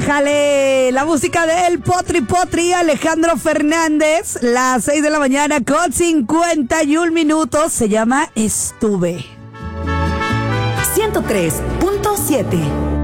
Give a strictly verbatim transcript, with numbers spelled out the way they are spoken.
Bájale la música del Potri Potri, Alejandro Fernández. Las seis de la mañana con cincuenta y un minutos. Se llama Estuve. ciento tres punto siete